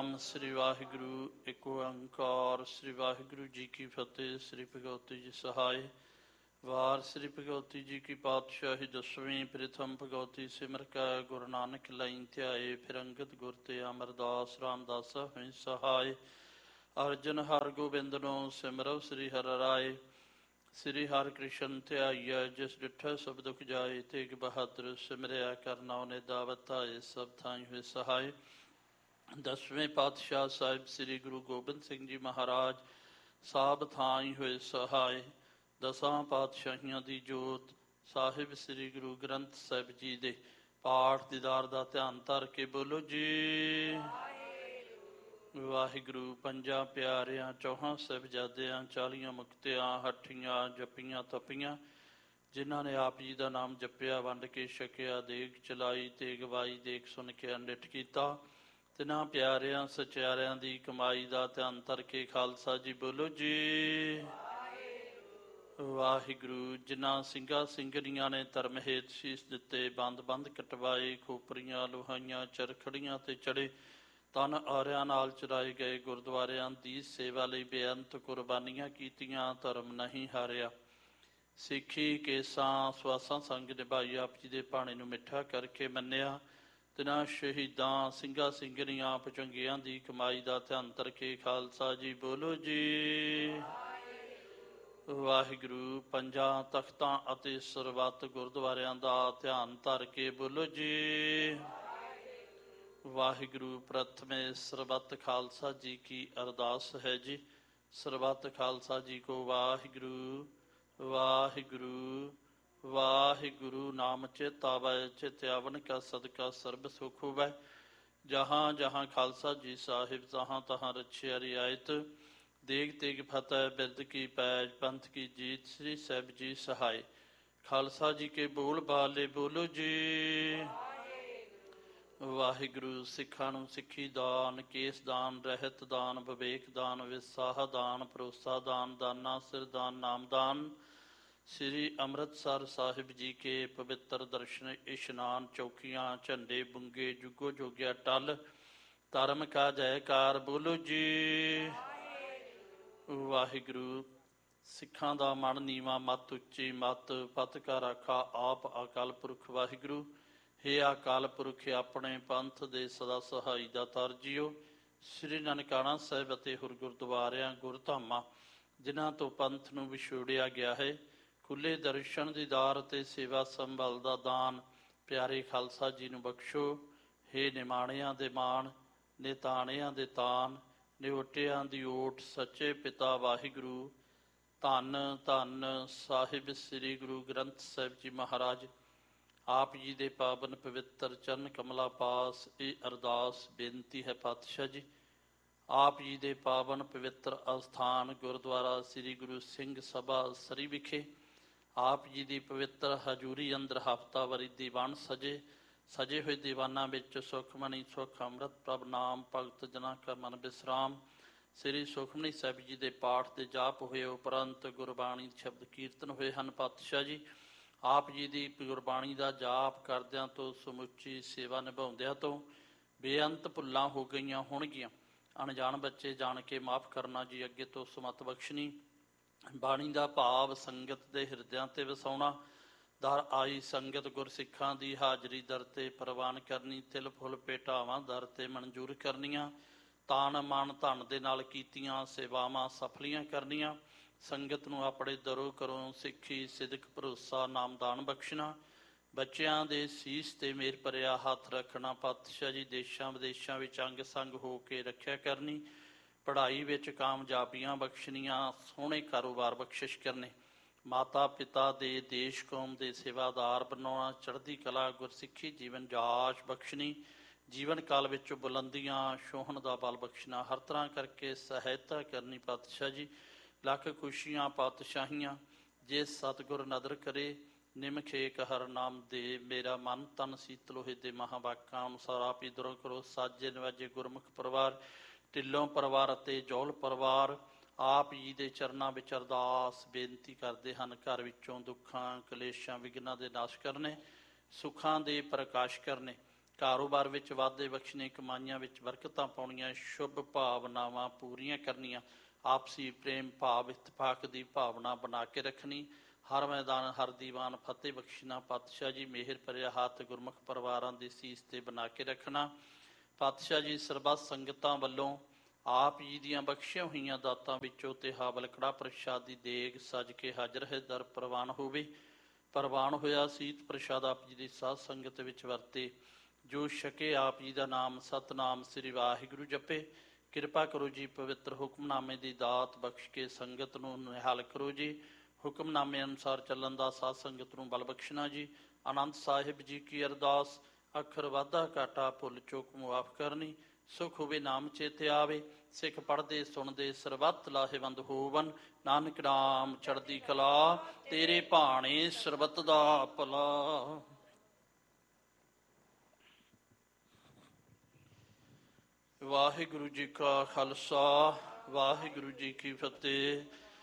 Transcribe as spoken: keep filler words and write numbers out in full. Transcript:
ਸਤਨਾਮ ਸ੍ਰੀ ਵਾਹਿਗੁਰੂ ਇੱਕ ਓੰਕਾਰ ਸ੍ਰੀ ਵਾਹਿਗੁਰੂ ਜੀ ਕੀ ਫਤਿਹ। ਸ੍ਰੀ ਭਗਵਤੀ ਜੀ ਸਹਾਇ। ਵਾਰ ਸ੍ਰੀ ਭਗਵਤੀ ਜੀ ਕੀ ਪਾਤਸ਼ਾਹੀ ਦਸਵੀਂ। ਪ੍ਰਥਮ ਭਗਵਤੀ ਸਿਮਰ ਕੈ ਗੁਰੂ ਨਾਨਕ ਲਈ ਧਿਆਏ। ਫਿਰ ਅੰਗਦ ਗੁਰ ਤੇ ਅਮਰਦਾਸ ਰਾਮਦਾਸ ਹੋਇ ਸਹਾਇ। ਅਰਜਨ ਹਰ ਗੋਬਿੰਦ ਨੂੰ ਸਿਮਰਉ ਸ੍ਰੀ ਹਰਿ ਰਾਏ। ਸ੍ਰੀ ਹਰਿ ਕ੍ਰਿਸ਼ਨ ਧਿਆਈਐ ਜਿਸ ਡਿਠੈ ਸਭ ਦੁਖ ਜਾਏ। ਤੇਗ ਬਹਾਦਰ ਸਿਮਰਿਆ ਕਰਨਾ ਉਹਨੇ ਦਾਵਤ ਆਏ। ਸਭ ਥਾਈ ਹੋਏ ਸਹਾਇ। ਦਸਵੇਂ ਪਾਤਸ਼ਾਹ ਸਾਹਿਬ ਸ੍ਰੀ ਗੁਰੂ ਗੋਬਿੰਦ ਸਿੰਘ ਜੀ ਮਹਾਰਾਜ ਸਭ ਥਾਈ ਹੋਏ ਸਹਾਇ। ਦਸਾਂ ਪਾਤਸ਼ਾਹੀਆਂ ਦੀ ਜੋਤ ਸਾਹਿਬ ਸ੍ਰੀ ਗੁਰੂ ਗ੍ਰੰਥ ਸਾਹਿਬ ਜੀ ਦੇ ਪਾਠ ਦੀਦਾਰ ਦਾ ਧਿਆਨ ਧਰ ਕੇ ਬੋਲੋ ਜੀ ਵਾਹਿਗੁਰੂ। ਪੰਜਾਂ ਪਿਆਰਿਆਂ ਚੌਹਾਂ ਸਾਹਿਬਜ਼ਾਦਿਆਂ ਚਾਲੀਆਂ ਮੁਕਤਿਆਂ ਹੱਠੀਆਂ ਜੱਪੀਆਂ ਤਪੀਆਂ ਜਿਨ੍ਹਾਂ ਨੇ ਆਪ ਜੀ ਦਾ ਨਾਮ ਜਪਿਆ ਵੰਡ ਕੇ ਛਕਿਆ ਦੇਗ ਚਲਾਈ ਤੇ ਗਵਾਈ ਦੇਖ ਸੁਣ ਕੇ ਅੰਡਿਠ ਕੀਤਾ। ਤਿੰਨਾਂ ਪਿਆਰਿਆਂ ਸਚਿਆਰਿਆਂ ਦੀ ਕਮਾਈ ਦਾ ਧਿਆਨ ਧਰ ਕੇ ਖਾਲਸਾ ਜੀ ਬੋਲੋ ਜੀ ਵਾਹਿਗੁਰੂ। ਜਿਨ੍ਹਾਂ ਸਿੰਘਾਂ ਸਿੰਘਣੀਆਂ ਨੇ ਧਰਮ ਹੇਤ ਸੀਸ ਦਿੱਤੇ ਬੰਦ ਬੰਦ ਕਟਵਾਏ ਖੋਪਰੀਆਂ ਲੋਹਾਈਆਂ ਚਰਖੜੀਆਂ ਤੇ ਚੜੇ ਤਨ ਆਰਿਆਂ ਨਾਲ ਚਰਾਏ ਗਏ ਗੁਰਦੁਆਰਿਆਂ ਦੀ ਸੇਵਾ ਲਈ ਬੇਅੰਤ ਕੁਰਬਾਨੀਆਂ ਕੀਤੀਆਂ ਧਰਮ ਨਹੀਂ ਹਾਰਿਆ। ਸਿੱਖੀ ਕੇਸਾਂ ਸਵਾਸਾਂ ਸੰਗ ਨਿਭਾਈ ਆਪ ਜੀ ਦੇ ਭਾਣੇ ਨੂੰ ਮਿੱਠਾ ਕਰਕੇ ਮੰਨਿਆ। ਤਿੰਨਾਂ ਸ਼ਹੀਦਾਂ ਸਿੰਘਾਂ ਸਿੰਘਣੀਆਂ ਭੁਜੰਗਿਆਂ ਦੀ ਕਮਾਈ ਦਾ ਧਿਆਨ ਧਰ ਕੇ ਖਾਲਸਾ ਜੀ ਬੋਲੋ ਜੀ ਵਾਹਿਗੁਰੂ। ਪੰਜਾਂ ਤਖਤਾਂ ਅਤੇ ਸਰਬੱਤ ਗੁਰਦੁਆਰਿਆਂ ਦਾ ਧਿਆਨ ਧਰ ਕੇ ਬੋਲੋ ਜੀ ਵਾਹਿਗੁਰੂ। ਪ੍ਰਥਮੇ ਸਰਬੱਤ ਖਾਲਸਾ ਜੀ ਕੀ ਅਰਦਾਸ ਹੈ ਜੀ। ਸਰਬੱਤ ਖਾਲਸਾ ਜੀ ਕੋ ਵਾਹਿਗੁਰੂ ਵਾਹਿਗੁਰੂ ਵਾਹਿਗੁਰੂ। ਨਾਮ ਚਿਤ ਆਵੈ ਚਿਤ ਆਵਨ ਕਾ ਸਦਕਾ ਸਰਬ ਸੁਖ ਹੋਵੈ। ਜਹਾਂ ਜਹਾਂ ਖਾਲਸਾ ਜੀ ਸਾਹਿਬ ਤਹਾਂ ਤਹਾਂ ਰੱਛਿਆ ਰਿਆਇਤ। ਦੇਗ ਤੇਗ ਫਤਿਹ ਬਿਰਦ ਕੀ ਪੈਜ ਪੰਥ ਕੀ ਜੀਤ ਸ੍ਰੀ ਸਾਹਿਬ ਜੀ ਸਹਾਇ। ਖਾਲਸਾ ਜੀ ਕੇ ਬੋਲ ਬਾਲੇ ਬੋਲੋ ਜੀ ਵਾਹਿਗੁਰੂ। ਸਿੱਖਾਂ ਨੂੰ ਸਿੱਖੀ ਦਾਨ ਕੇਸ ਦਾਨ ਰਹਿਤ ਦਾਨ ਵਿਵੇਕ ਦਾਨ ਵਿਸਾਹ ਦਾਨ ਭਰੋਸਾ ਦਾਨ ਦਾਨਾ ਸਿਰ ਦਾਨ ਨਾਮ ਦਾਨ। ਸ੍ਰੀ ਅੰਮ੍ਰਿਤਸਰ ਸਾਹਿਬ ਜੀ ਕੇ ਪਵਿੱਤਰ ਦਰਸ਼ਨ ਇਸ਼ਨਾਨ ਚੌਕੀਆਂ ਝੰਡੇ ਬੁੰਗੇ ਜੁਗੋ ਜੋਗਿਆ ਟਲ ਧਰਮ ਕਾ ਜੈਕਾਰ ਬੋਲੋ ਜੀ ਵਾਹਿਗੁਰੂ। ਸਿੱਖਾਂ ਦਾ ਮਨ ਨੀਵਾਂ ਮੱਤ ਉੱਚੀ ਮੱਤ ਪਤ ਕਾ ਰਾਖਾ ਆਪ ਅਕਾਲ ਪੁਰਖ ਵਾਹਿਗੁਰੂ। ਹੇ ਅਕਾਲ ਪੁਰਖ ਆਪਣੇ ਪੰਥ ਦੇ ਸਦਾ ਸਹਾਈ ਦਾ ਤਰਜੀਓ। ਸ੍ਰੀ ਨਨਕਾਣਾ ਸਾਹਿਬ ਅਤੇ ਹੋਰ ਗੁਰਦੁਆਰਿਆਂ ਗੁਰਧਾਮਾਂ ਜਿਨ੍ਹਾਂ ਤੋਂ ਪੰਥ ਨੂੰ ਵਿਛੋੜਿਆ ਗਿਆ ਹੈ ਖੁੱਲ੍ਹੇ ਦਰਸ਼ਨ ਦੀਦਾਰ ਅਤੇ ਸੇਵਾ ਸੰਭਲ ਦਾ ਦਾਨ ਪਿਆਰੇ ਖਾਲਸਾ ਜੀ ਨੂੰ ਬਖਸ਼ੋ। ਹੇ ਨਿਮਾਣਿਆਂ ਦੇ ਮਾਣ ਨਿਤਾਣਿਆਂ ਦੇ ਤਾਨ ਨਿਓਟਿਆਂ ਦੀ ਓਟ ਸੱਚੇ ਪਿਤਾ ਵਾਹਿਗੁਰੂ। ਧੰਨ ਧੰਨ ਸਾਹਿਬ ਸ੍ਰੀ ਗੁਰੂ ਗ੍ਰੰਥ ਸਾਹਿਬ ਜੀ ਮਹਾਰਾਜ। ਆਪ ਜੀ ਦੇ ਪਾਵਨ ਪਵਿੱਤਰ ਚਰਨ ਕਮਲਾ ਪਾਸ ਇਹ ਅਰਦਾਸ ਬੇਨਤੀ ਹੈ ਪਾਤਸ਼ਾਹ ਜੀ। ਆਪ ਜੀ ਦੇ ਪਾਵਨ ਪਵਿੱਤਰ ਅਸਥਾਨ ਗੁਰਦੁਆਰਾ ਸ੍ਰੀ ਗੁਰੂ ਸਿੰਘ ਸਭਾ ਸਰੀ ਵਿਖੇ ਆਪ ਜੀ ਦੀ ਪਵਿੱਤਰ ਹਜ਼ੂਰੀ ਅੰਦਰ ਹਫ਼ਤਾਵਾਰੀ ਦੀਵਾਨ ਸਜੇ ਸਜੇ ਹੋਏ ਦੀਵਾਨਾਂ ਵਿੱਚ ਸੁਖਮਨੀ ਸੁਖ ਅੰਮ੍ਰਿਤ ਪ੍ਰਭ ਨਾਮ ਭਗਤ ਜਨਾਂ ਕਾ ਮਨ ਵਿਸਰਾਮ। ਸ੍ਰੀ ਸੁਖਮਨੀ ਸਾਹਿਬ ਜੀ ਦੇ ਪਾਠ ਦੇ ਜਾਪ ਹੋਏ ਉਪਰੰਤ ਗੁਰਬਾਣੀ ਸ਼ਬਦ ਕੀਰਤਨ ਹੋਏ ਹਨ ਪਾਤਸ਼ਾਹ ਜੀ। ਆਪ ਜੀ ਦੀ ਗੁਰਬਾਣੀ ਦਾ ਜਾਪ ਕਰਦਿਆਂ ਤੋਂ ਸਮੁੱਚੀ ਸੇਵਾ ਨਿਭਾਉਂਦਿਆਂ ਤੋਂ ਬੇਅੰਤ ਭੁੱਲਾਂ ਹੋ ਗਈਆਂ ਹੋਣਗੀਆਂ। ਅਣਜਾਣ ਬੱਚੇ ਜਾਣ ਕੇ ਮਾਫ਼ ਕਰਨਾ ਜੀ। ਅੱਗੇ ਤੋਂ ਸੁਮਤ ਬਖਸ਼ਣੀ। ਬਾਣੀ ਦਾ ਭਾਵ ਸੰਗਤ ਦੇ ਹਿਰਦਿਆਂ 'ਤੇ ਵਸਾਉਣਾ। ਦਰ ਆਈ ਸੰਗਤ ਗੁਰਸਿੱਖਾਂ ਦੀ ਹਾਜ਼ਰੀ ਦਰ 'ਤੇ ਪ੍ਰਵਾਨ ਕਰਨੀ। ਤਿਲ ਫੁੱਲ ਭੇਟਾਵਾਂ ਦਰ 'ਤੇ ਮਨਜ਼ੂਰ ਕਰਨੀਆਂ। ਤਾਨ ਮਨ ਧਨ ਦੇ ਨਾਲ ਕੀਤੀਆਂ ਸੇਵਾਵਾਂ ਸਫਲੀਆਂ ਕਰਨੀਆਂ। ਸੰਗਤ ਨੂੰ ਆਪਣੇ ਦਰੋਂ ਘਰੋਂ ਸਿੱਖੀ ਸਿਦਕ ਭਰੋਸਾ ਨਾਮਦਾਨ ਬਖਸ਼ਣਾ। ਬੱਚਿਆਂ ਦੇ ਸੀਸ 'ਤੇ ਮੇਰ ਭਰਿਆ ਹੱਥ ਰੱਖਣਾ ਪਾਤਸ਼ਾਹ ਜੀ। ਦੇਸ਼ਾਂ ਵਿਦੇਸ਼ਾਂ ਵਿੱਚ ਅੰਗ ਸੰਗ ਹੋ ਕੇ ਰੱਖਿਆ ਕਰਨੀ। ਪੜ੍ਹਾਈ ਵਿੱਚ ਕਾਮਯਾਬੀਆਂ ਬਖਸ਼ਣੀਆਂ। ਸੋਹਣੇ ਕਾਰੋਬਾਰ ਬਖਸ਼ਿਸ਼ ਕਰਨੇ। ਮਾਤਾ ਪਿਤਾ ਦੇ ਦੇਸ਼ ਕੌਮ ਦੇ ਸੇਵਾਦਾਰ ਬਣਾਉਣਾ। ਚੜ੍ਹਦੀ ਕਲਾ ਗੁਰਸਿੱਖੀ ਜੀਵਨ ਜਾਚ ਬਖਸ਼ਣੀ। ਜੀਵਨ ਕਾਲ ਵਿੱਚ ਬੁਲੰਦੀਆਂ ਛੋਹਣ ਦਾ ਬਲ ਬਖਸ਼ਣਾ। ਹਰ ਤਰ੍ਹਾਂ ਕਰਕੇ ਸਹਾਇਤਾ ਕਰਨੀ ਪਾਤਸ਼ਾਹ ਜੀ। ਲੱਖ ਖੁਸ਼ੀਆਂ ਪਾਤਸ਼ਾਹੀਆਂ ਜੇ ਸਤਿਗੁਰ ਨਦਰ ਕਰੇ। ਨਿਮਖੇਕ ਹਰ ਨਾਮ ਦੇ ਮੇਰਾ ਮਨ ਤਨ ਸੀਤਲ ਹੋਏ ਦੇ ਮਹਾਂਵਾਕਾਂ ਅਨੁਸਾਰ ਆਪ ਹੀ ਦੂਰੋਂ ਕਰੋ। ਸਾਜੇ ਨਿਵਾਜੇ ਗੁਰਮੁਖ ਪਰਿਵਾਰ ਢਿੱਲੋਂ ਪਰਿਵਾਰ ਅਤੇ ਜੌਲ ਪਰਿਵਾਰ ਆਪ ਜੀ ਦੇ ਚਰਨਾਂ ਵਿੱਚ ਅਰਦਾਸ ਬੇਨਤੀ ਕਰਦੇ ਹਨ। ਘਰ ਵਿੱਚੋਂ ਦੁੱਖਾਂ ਕਲੇਸ਼ਾਂ ਵਿਘਨਾਂ ਦੇ ਨਾਸ਼ ਕਰਨੇ ਸੁੱਖਾਂ ਦੇ ਪ੍ਰਕਾਸ਼ ਕਰਨੇ। ਕਾਰੋਬਾਰ ਵਿੱਚ ਵਾਧੇ ਬਖਸ਼ਣੇ, ਕਮਾਈਆਂ ਵਿੱਚ ਬਰਕਤਾਂ ਪਾਉਣੀਆਂ, ਸ਼ੁਭ ਭਾਵਨਾਵਾਂ ਪੂਰੀਆਂ ਕਰਨੀਆਂ, ਆਪਸੀ ਪ੍ਰੇਮ ਭਾਵ ਇਤਫਾਕ ਦੀ ਭਾਵਨਾ ਬਣਾ ਕੇ ਰੱਖਣੀ, ਹਰ ਮੈਦਾਨ ਹਰ ਦੀਵਾਨ ਫਤਿਹ ਬਖਸ਼ਣਾ। ਪਾਤਸ਼ਾਹ ਜੀ ਮਿਹਰ ਭਰਿਆ ਹੱਥ ਗੁਰਮੁਖ ਪਰਿਵਾਰਾਂ ਦੀ ਸੀਸ ਤੇ ਬਣਾ ਕੇ ਰੱਖਣਾ। ਪਾਤਸ਼ਾਹ ਜੀ ਸਰਬੱਤ ਸੰਗਤਾਂ ਵੱਲੋਂ ਆਪ ਜੀ ਦੀਆਂ ਬਖਸ਼ੀਆਂ ਹੋਈਆਂ ਦਾਤਾਂ ਵਿੱਚੋਂ ਤੇ ਹਾਵਲ ਕੜਾ ਪ੍ਰਸ਼ਾਦ ਦੀ ਦੇਗ ਸਜ ਕੇ ਹਾਜ਼ਰ ਹੈ ਦਰ ਪ੍ਰਵਾਨ ਹੋਵੇ। ਪ੍ਰਵਾਨ ਹੋਇਆ ਸੀਤ ਪ੍ਰਸ਼ਾਦ ਆਪ ਜੀ ਦੀ ਸਾਧ ਸੰਗਤ ਵਿੱਚ ਵਰਤੇ। ਜੋ ਛਕੇ ਆਪ ਜੀ ਦਾ ਨਾਮ ਸਤਨਾਮ ਸ੍ਰੀ ਵਾਹਿਗੁਰੂ ਜਪੇ। ਕਿਰਪਾ ਕਰੋ ਜੀ ਪਵਿੱਤਰ ਹੁਕਮਨਾਮੇ ਦੀ ਦਾਤ ਬਖਸ਼ ਕੇ ਸੰਗਤ ਨੂੰ ਨਿਹਾਲ ਕਰੋ ਜੀ। ਹੁਕਮਨਾਮੇ ਅਨੁਸਾਰ ਚੱਲਣ ਦਾ ਸਾਧ ਸੰਗਤ ਨੂੰ ਬਲ ਬਖਸ਼ਣਾ ਜੀ। ਆਨੰਦ ਸਾਹਿਬ ਜੀ ਕੀ ਅਰਦਾਸ, ਅੱਖਰ ਵਾਧਾ ਘਾਟਾ ਭੁੱਲ ਚੁੱਕ ਮੁਆਫ ਕਰਨੀ। ਸੁਖ ਹੋਵੇ ਨਾਮ ਚੇਤੇ ਆਵੇ, ਸਿੱਖ ਪੜ੍ਹਦੇ ਸੁਣਦੇ ਸਰਬੱਤ ਲਾਹੇਵੰਦ ਹੋਵਨ। ਨਾਨਕ ਨਾਮ ਚੜ੍ਹਦੀ ਕਲਾ, ਤੇਰੇ ਭਾਣੇ ਸਰਬੱਤ ਦਾ ਭਲਾ। ਵਾਹਿਗੁਰੂ ਜੀ ਕਾ ਖਾਲਸਾ, ਵਾਹਿਗੁਰੂ ਜੀ ਕੀ ਫਤਿਹ।